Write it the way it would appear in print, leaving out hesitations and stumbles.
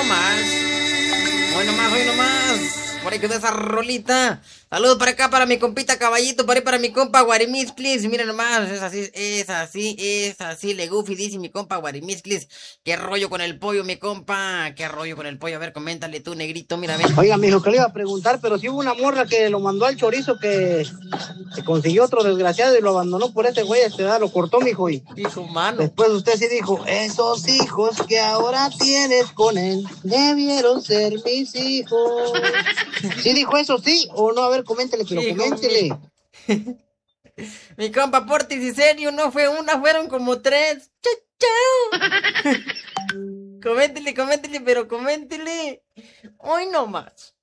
nomás. Hoy nomás, hoy nomás. Por ahí quedó esa rolita. Saludos para acá, para mi compita Caballito, por ahí para mi compa Guarimisclis. Mira nomás, es así, es así, es así. Le Goofy dice mi compa Guarimisclis. Qué rollo con el pollo, mi compa. Qué rollo con el pollo. A ver, coméntale tú, negrito, mira, ven. Oiga, mijo, que le iba a preguntar, pero si hubo una morra que lo mandó al chorizo que consiguió otro desgraciado y lo abandonó por ese güey, lo cortó, mijo, y Hijo mano. después usted sí dijo, esos hijos que ahora tienes con él debieron ser mis hijos. ¿Sí dijo eso, sí o no? A ver, coméntele, pero Sí, coméntele. Mi compa Portis y serio, no fue una, fueron como tres. Chau, chau. Coméntele, coméntele, pero coméntele. Hoy nomás.